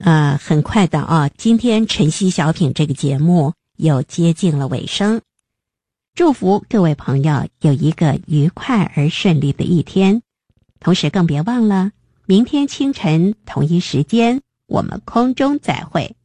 很快的啊，今天晨曦小品这个节目又接近了尾声。祝福各位朋友有一个愉快而顺利的一天，同时更别忘了，明天清晨同一时间我们空中再会。